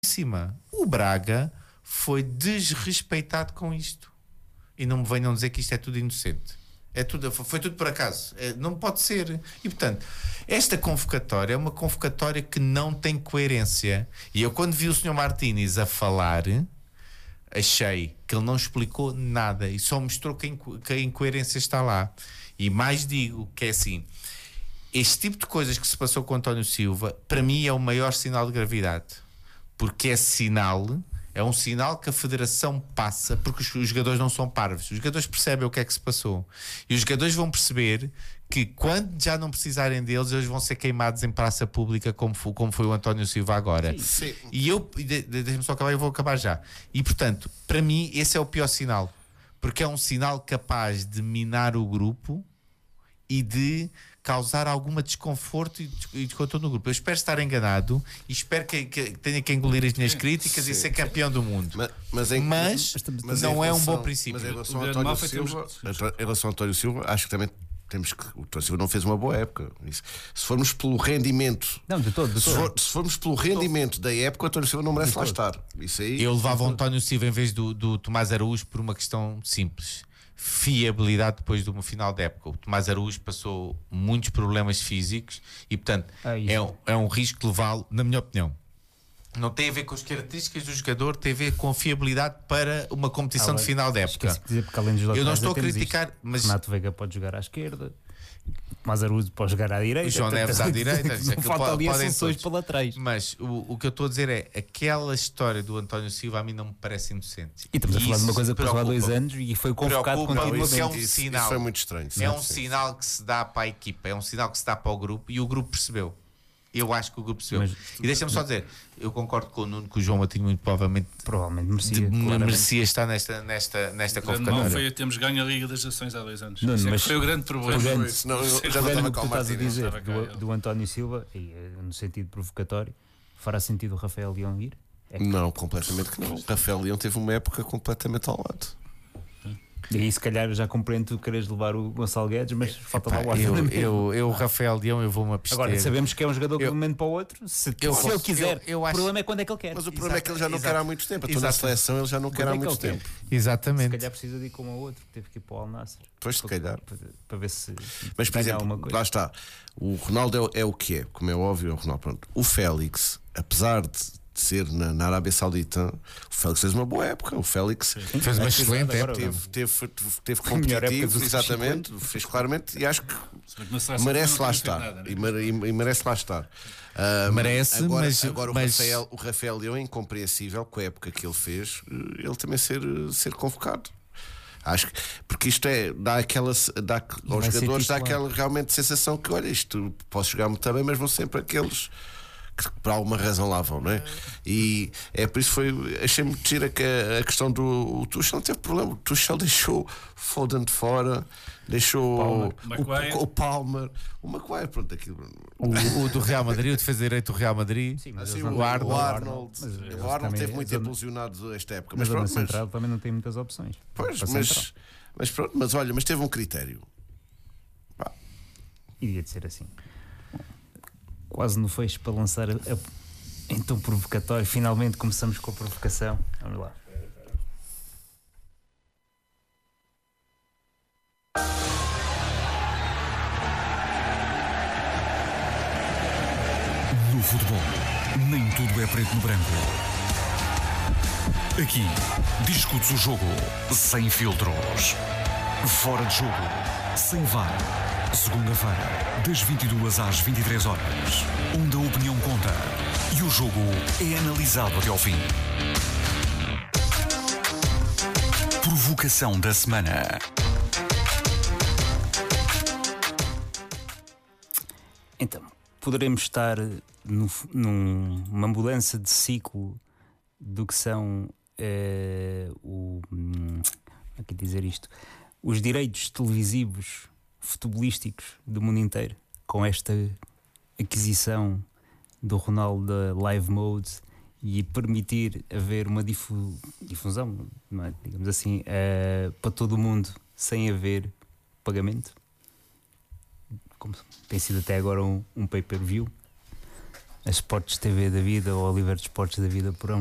cima. O Braga foi desrespeitado com isto. E não me venham dizer que isto é tudo inocente. Foi tudo por acaso. Não pode ser. E, portanto, esta convocatória é uma convocatória que não tem coerência. E eu, quando vi o Sr. Martínez a falar, achei que ele não explicou nada e só mostrou que a incoerência está lá. E mais digo que é assim: este tipo de coisas que se passou com o António Silva, para mim, é o maior sinal de gravidade. Porque é um sinal que a Federação passa, porque os jogadores não são parvos. Os jogadores percebem o que é que se passou. E os jogadores vão perceber que quando já não precisarem deles, eles vão ser queimados em praça pública, como foi o António Silva agora. Sim. E deixa-me só acabar, eu vou acabar já. E, portanto, para mim, esse é o pior sinal. Porque é um sinal capaz de minar o grupo e de causar alguma desconforto e desconforto no grupo. Eu espero estar enganado e espero que tenha que engolir as minhas críticas e ser campeão do mundo. Mas não é um bom princípio. Mas em relação ao António Silva, acho que também temos que. O António Silva não fez uma boa época. Se formos pelo rendimento. Não, de todo. Se formos pelo rendimento da época, o António Silva não merece lá estar. Isso aí. Eu levava o António Silva em vez do Tomás Araújo por uma questão simples: fiabilidade depois do final da época. O Tomás Araújo passou muitos problemas físicos e, portanto, é um risco levá-lo, na minha opinião. Não tem a ver com as características do jogador, tem a ver com a fiabilidade para uma competição de final da época. Dizer, porque além dos eu não estou a criticar, mas Renato Veiga pode jogar à esquerda, Tomás Araújo pode jogar à direita, João Neves à direita, não falta ali soluções para laterais. Mas o que eu estou a dizer é aquela história do António Silva a mim não me parece inocente. E estamos a falar de uma coisa que passou há 2 anos e foi convocado continuamente. É um sinal. Isso foi muito estranho. É um sinal que se dá para a equipa, é um sinal que se dá para o grupo e o grupo percebeu. Eu acho que o grupo percebeu. E deixa-me só dizer, eu concordo com o Nuno que o João Matinho muito provavelmente merecia estar nesta convocatória. Não foi a termos ganho a Liga das Nações há 2 anos. Não, mas foi o grande problema. Já não estava com o estás a Martínez. dizer do António Silva, e no sentido provocatório, fará sentido o Rafael Leão ir? Não, completamente que não. Rafael Leão teve uma época completamente ao lado. E aí, se calhar, eu já compreendo tu queres levar o Gonçalo Guedes, mas falta lá o ordenamento. Eu Rafael Leão, eu vou-me abster. Agora, sabemos que é um jogador que de um momento para o outro, se ele quiser. O problema é quando é que ele quer. Mas o problema é que ele já não quer há muito tempo. Toda a seleção ele já não quer há muito tempo. Exatamente. Se calhar precisa de ir com um ou outro, teve que ir para o Al Nassr. Pois, se calhar. Para ver se. Mas, por exemplo, lá está. O Ronaldo é o que é, como é óbvio. O Félix, apesar de ser na Arábia Saudita, o Félix fez uma boa época. O Félix fez uma excelente época. Teve competitivo, exatamente, fez claramente, e acho que merece lá estar. E merece lá estar. Merece, agora o Rafael Leão é incompreensível com a época que ele fez, ele também ser convocado. Acho que, porque isto dá aos jogadores dá aquela realmente sensação que, olha, isto posso jogar muito bem, mas vão sempre aqueles que por alguma razão lá vão, não é? E é por isso achei muito gira que a questão do Tuchel não teve problema. O Tuchel deixou Foden de fora, deixou o Palmer, o Maguire, pronto, aquilo. O do Real Madrid, o defesa direito do Real Madrid. Sim, o Arnold teve muito ilusionado esta época, mas pronto, central também não tem muitas opções. Pois, mas pronto, mas olha, mas teve um critério. Iria de ser assim. Quase no fecho para lançar então provocatório. Finalmente começamos com a provocação. Vamos lá. No futebol, nem tudo é preto no branco. Aqui, discute-se o jogo sem filtros. Fora de jogo, sem VAR. Segunda-feira, das 22 às 23 horas, onde a opinião conta e o jogo é analisado até ao fim. Provocação da semana. Então, poderemos estar numa mudança de ciclo do que são aqui dizer isto, os direitos televisivos futebolísticos do mundo inteiro, com esta aquisição do Ronaldo da Live Mode e permitir haver uma difusão, não é? Digamos assim, para todo o mundo sem haver pagamento, como tem sido até agora um pay-per-view. a Sports TV da vida ou a Oliver de Esportes da vida por